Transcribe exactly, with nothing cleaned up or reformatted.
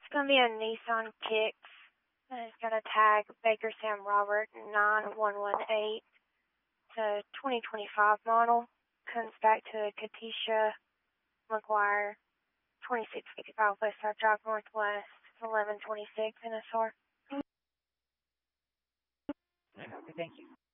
It's going to be a Nissan Kicks. And it's got a tag Baker Sam Robert nine one one eight. It's a twenty twenty-five model. Comes back to a Katisha McGuire twenty-six fifty-five Westside Drive Northwest. eleven twenty-six N S R. Okay, thank you.